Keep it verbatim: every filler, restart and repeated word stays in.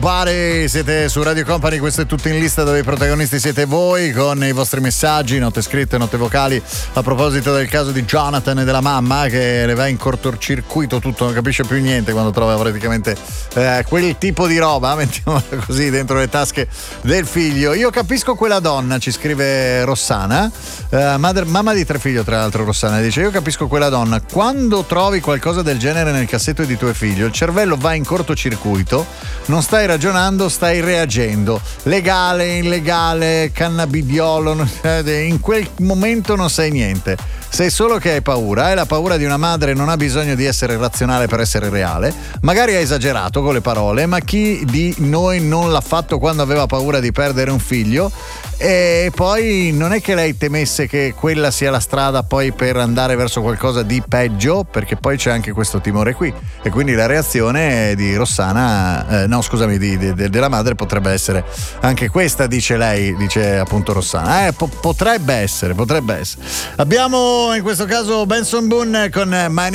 Pare, siete su Radio Company, questo è tutto in lista dove i protagonisti siete voi con i vostri messaggi, note scritte, note vocali a proposito del caso di Jonathan e della mamma che le va in cortocircuito tutto, non capisce più niente quando trova praticamente eh, quel tipo di roba, mettiamola così, dentro le tasche del figlio. Io capisco quella donna, ci scrive Rossana, eh, madre, mamma di tre figli tra l'altro. Rossana dice: io capisco quella donna, quando trovi qualcosa del genere nel cassetto di tuo figlio il cervello va in cortocircuito, non stai ragionando, stai reagendo, legale, illegale, cannabidiolo, in quel momento non sai niente, sei solo che hai paura, e la paura di una madre non ha bisogno di essere razionale per essere reale. Magari ha esagerato con le parole, ma chi di noi non l'ha fatto quando aveva paura di perdere un figlio? E poi non è che lei temesse che quella sia la strada poi per andare verso qualcosa di peggio, perché poi c'è anche questo timore qui, e quindi la reazione di Rossana, eh, no scusami, di, di, di, della madre potrebbe essere anche questa, dice lei, dice appunto Rossana. Eh, po- potrebbe essere, potrebbe essere. Abbiamo in questo caso Benson Boone con My